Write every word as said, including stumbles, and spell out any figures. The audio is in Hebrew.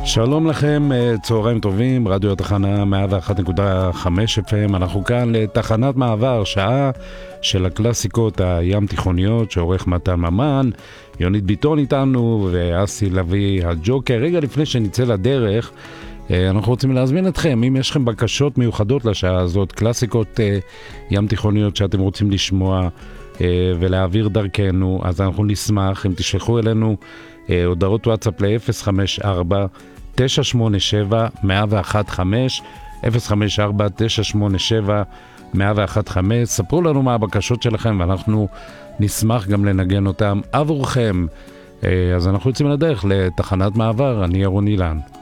שלום לכם, צהריים טובים, רדיו התחנה מאה ואחת נקודה חמש אף אם. אנחנו כאן לתחנת מעבר, שעה של הקלאסיקות הים תיכוניות שעורך מתן ממן, יונית ביטון איתנו ואסי לוי הג'וקר. רגע לפני שנצא לדרך, אנחנו רוצים להזמין אתכם, אם יש לכם בקשות מיוחדות לשעה הזאת, קלאסיקות ים תיכוניות שאתם רוצים לשמוע ולהעביר דרכנו, אז אנחנו נשמח אם תשלחו אלינו הודעות וואטסאפ ל-אפס חמש ארבע תשע שמונה שבע אחת אפס אחת חמש אפס חמש ארבע תשע שמונה שבע אחת אפס אחת חמש. ספרו לנו מה הבקשות שלכם ואנחנו נשמח גם לנגן אותם עבורכם. אז אנחנו יוצאים לדרך לתחנת מעבר. אני ירון אילן.